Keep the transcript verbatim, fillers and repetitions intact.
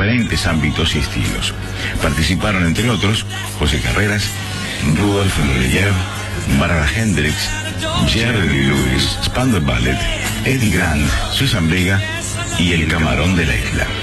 diferentes ámbitos y estilos. Participaron, entre otros, José Carreras, Rudolf Nureyev, Barbara Hendricks, Jerry Lee Lewis, Spandau Ballet, Eddie Grant, Susan Vega y El Camarón de la Isla.